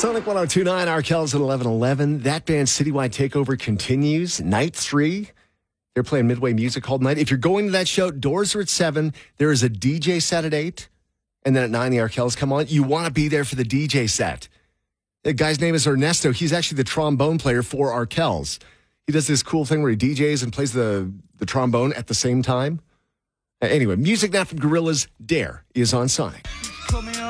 Sonic 102.9, Arkells at 11:11. That band's citywide takeover continues. Night 3. They're playing Midway Music Hall tonight. If you're going to that show, doors are at 7. There is a DJ set at 8. And then at 9, the Arkells come on. You want to be there for the DJ set. The guy's name is Ernesto. He's actually the trombone player for Arkells. He does this cool thing where he DJs and plays the trombone at the same time. Anyway, music now from Gorillaz. Dare is on Sonic.